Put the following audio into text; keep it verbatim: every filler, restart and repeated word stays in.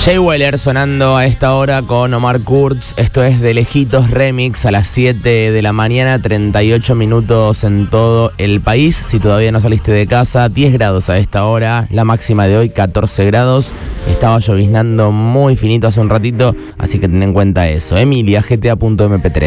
Jay Weller sonando a esta hora con Omar Kurz. Esto es De Lejitos Remix a las siete de la mañana, treinta y ocho minutos en todo el país. Si todavía no saliste de casa, diez grados a esta hora. La máxima de hoy, catorce grados. Estaba lloviznando muy finito hace un ratito, así que ten en cuenta eso. Emilia, G T A punto M P tres.